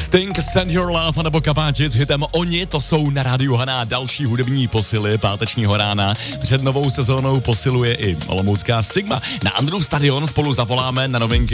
Sting, Send Your Love nebo Kapáči s hitem Oni, to jsou na rádiu Haná další hudební posily pátečního rána. Před novou sezónou posiluje i olomoucká Sigma. Na Andrew Stadion spolu zavoláme na novinky